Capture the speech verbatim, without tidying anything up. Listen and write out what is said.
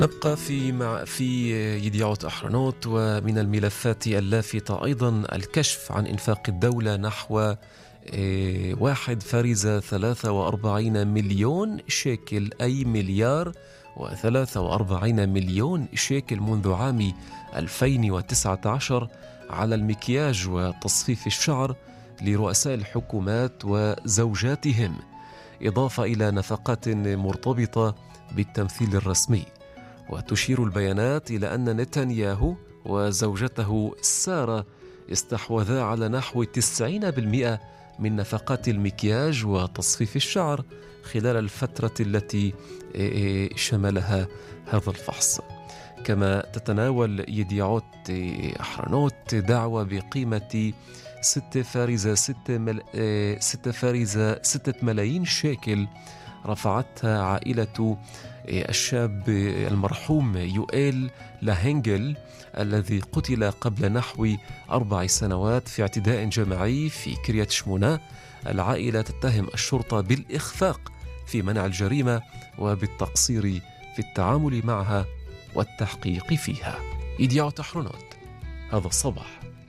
نبقى في مع في يديعوت أحرنوت، ومن الملفات اللافتة أيضا الكشف عن إنفاق الدولة نحو إيه، واحد فارزة ثلاثة وأربعين مليون شيكل، أي مليار وثلاثة وأربعين مليون شيكل منذ عام ألفين وتسعة عشر على المكياج وتصفيف الشعر لرؤساء الحكومات وزوجاتهم، إضافة إلى نفقات مرتبطة بالتمثيل الرسمي. وتشير البيانات إلى أن نتنياهو وزوجته سارة استحوذا على نحو تسعين بالمئة من نفقات المكياج وتصفيف الشعر خلال الفترة التي شملها هذا الفحص. كما تتناول يديعوت أحرنوت دعوة بقيمة ستة فارزة ستة, مل... ستة فارزة ستة ملايين شيكل رفعتها عائلة الشاب المرحوم يوئيل لاهنجل الذي قتل قبل نحو أربع سنوات في اعتداء جماعي في كريات شمونة. العائلة تتهم الشرطة بالإخفاق في منع الجريمة وبالتقصير في التعامل معها والتحقيق فيها. إيديعوت أحرنوت هذا الصباح.